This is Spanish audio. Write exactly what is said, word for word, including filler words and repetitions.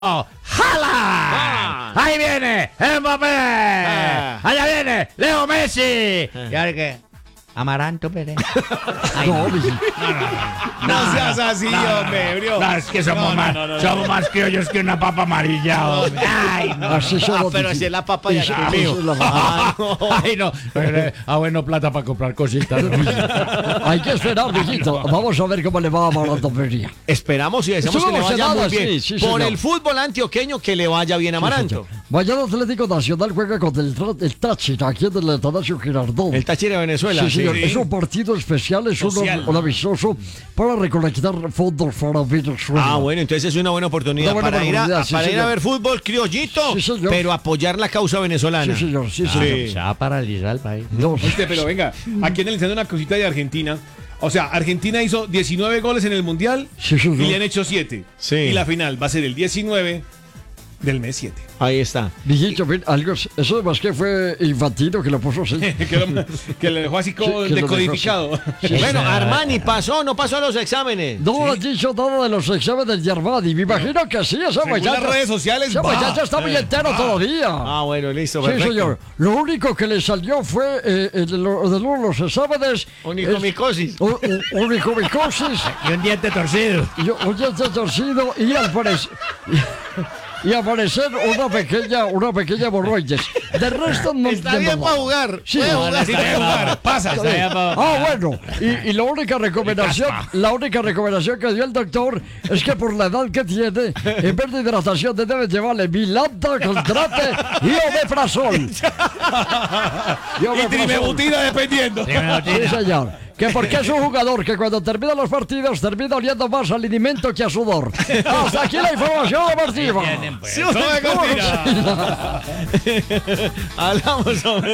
Oh, ¡Jala! Ah. ¡Ahí viene! ¡Mbappé! Ah. ¡Allá viene! ¡Leo Messi! ¿Y ahora qué? Amaranto Pérez. Ay, No, no. mi- No seas así, hombre, bro. No, es que somos, No, no, más, no, no, no. somos más criollos que una papa amarilla, hombre. Ay, no. Así son Ah, los pero difí- si es la papa de Eso- acá, eso mío. es la- Ah, no. Ay, no. Eh, Ah, bueno, plata para comprar cositas. Hay que esperar, mijito. Vamos a ver cómo le va a Amaranto-Pería. Esperamos y deseamos que le Estuvo vaya muy emocionada, bien. sí, sí, Por señor. el fútbol antioqueño, que le vaya bien a Amaranto. Mañana Atlético Nacional juega contra el, Tra- el Táchira, aquí en el Atanasio Girardot. El Táchira de Venezuela. Sí, señor. sí. Es un partido especial, es un, Social. un avisoso para recolectar fondos para Venezuela. Ah, bueno, entonces es una buena oportunidad, Una buena para, ir a, oportunidad, sí, para ir a señor. ver fútbol criollito, Sí, señor. pero apoyar la causa venezolana. Sí, señor, sí, señor. Se va a paralizar el país. No, Oíste, pero venga, aquí analizando una cosita de Argentina. O sea, Argentina hizo diecinueve goles en el Mundial Sí, señor. y le han hecho siete. Sí. Y la final va a ser el diecinueve del mes siete. Ahí está. Mijito, ven, algo, eso además que fue Infantino que lo puso así. que, lo, que le dejó así como Sí, que lo dejó decodificado. Sí, Bueno, sí. Armani pasó, no pasó los exámenes. No has dicho nada de los exámenes de Armani. Me imagino que sí, esa Según muchacha. las redes sociales, Esa va. muchacha está muy entero todavía. Ah, bueno, listo, Sí, perfecto. señor. Lo único que le salió fue eh, eh, de, lo- de lo- los exámenes. Onicomicosis. es- u- u- Onicomicosis. Y un diente torcido. y un diente torcido y al parecer. Y al parecer una pequeña, una pequeña hemorroides. De resto no Está entiendo bien nada. para jugar. Sí, puede no, jugar. Sí, puede jugar, pasa. Está bien. Ah, bueno, y, y la única recomendación, la única recomendación que dio el doctor es que por la edad que tiene, en vez de hidratación, te debes llevarle Vilanta, Contrate y Omeprazol. Y Y Omeprazol. trimebutina dependiendo. Sí, señor. Que porque es un jugador que cuando termina los partidos termina oliendo más al alimento que a sudor. Hasta aquí la información deportiva. Sí, No me mentira. Hablamos, hombre.